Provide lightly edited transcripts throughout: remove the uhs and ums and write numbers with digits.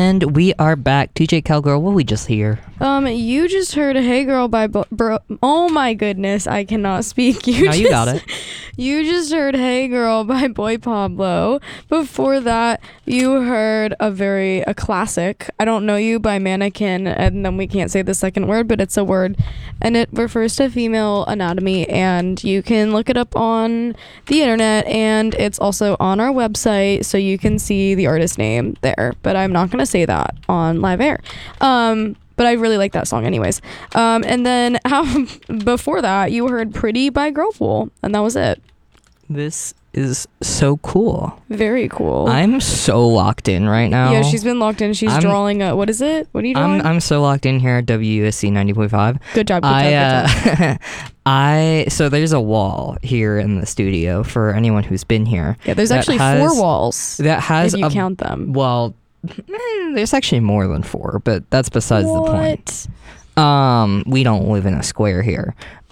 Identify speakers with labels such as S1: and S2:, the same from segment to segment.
S1: And we are back. TJ Cowgirl, what we just hear?
S2: You just heard "Hey Girl" by oh my goodness, I cannot speak.
S1: You got it.
S2: You just heard "Hey Girl" by Boy Pablo. Before that, you heard a classic, "I Don't Know You" by Mannequin, and then we can't say the second word, but it's a word, and it refers to female anatomy, and you can look it up on the internet, and it's also on our website, so you can see the artist name there, but I'm not going to say that on live air. But I really like that song anyways. And then before that, you heard "Pretty" by Girlpool, and that was it.
S1: This is so cool.
S2: Very cool.
S1: I'm so locked in right now.
S2: Yeah, she's been locked in. She's drawing what is it? What are you drawing?
S1: I'm so locked in here at WUSC 90.5.
S2: Good job, good job.
S1: So there's a wall here in the studio for anyone who's been here.
S2: Yeah, there's actually 4 walls.
S1: That has
S2: if you count them.
S1: Well, there's actually more than 4, but that's besides the point. We don't live in a square here.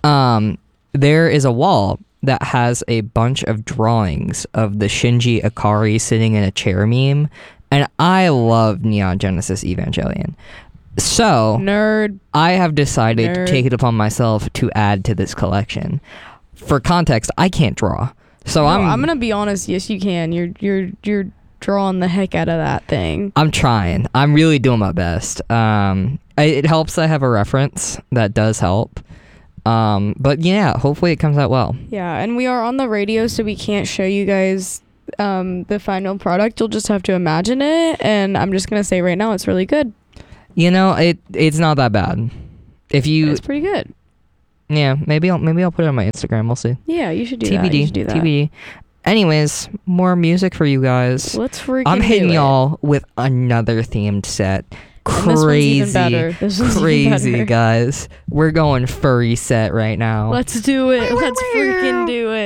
S1: There is a wall that has a bunch of drawings of the Shinji Ikari sitting in a chair meme, and I love Neon Genesis Evangelion. So
S2: nerd.
S1: I have decided to take it upon myself to add to this collection. For context, I can't draw. So I'm
S2: gonna be honest, yes you can. You're drawing the heck out of that thing.
S1: I'm trying. I'm really doing my best. It helps I have a reference. That does help. But yeah, hopefully it comes out well.
S2: Yeah, and we are on the radio, so we can't show you guys the final product. You'll just have to imagine it, and I'm just gonna say right now, it's really good.
S1: You know, it's not that bad.
S2: It's pretty good.
S1: Yeah, maybe I'll put it on my Instagram. We'll see.
S2: Yeah, you should do
S1: TBD,
S2: that. You should do that.
S1: TBD. Anyways, more music for you guys.
S2: Let's freaking
S1: I'm hitting
S2: do it.
S1: y'all with another themed set.
S2: Crazy, this one's even better.
S1: Guys. We're going furry set right now.
S2: Let's do it. Let's freaking do it.